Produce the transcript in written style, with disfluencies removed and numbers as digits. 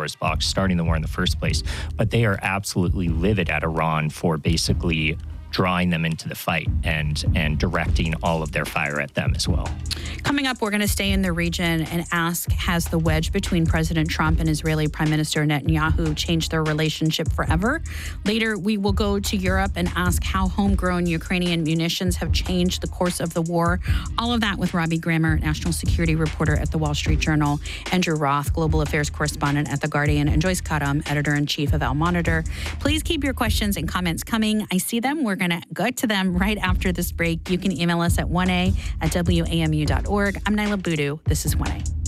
Pandora's box, starting the war in the first place. But they are absolutely livid at Iran for basically drawing them into the fight and directing all of their fire at them as well. Coming up, we're going to stay in the region and ask, has the wedge between President Trump and Israeli Prime Minister Netanyahu changed their relationship forever? Later, we will go to Europe and ask how homegrown Ukrainian munitions have changed the course of the war. All of that with Robbie Grammer, national security reporter at The Wall Street Journal, Andrew Roth, global affairs correspondent at The Guardian, and Joyce Karam, editor-in-chief of Al Monitor. Please keep your questions and comments coming. I see them. We're going to go to them right after this break. You can email us at 1a@wamu.org. I'm Nyla Boodoo. This is 1A.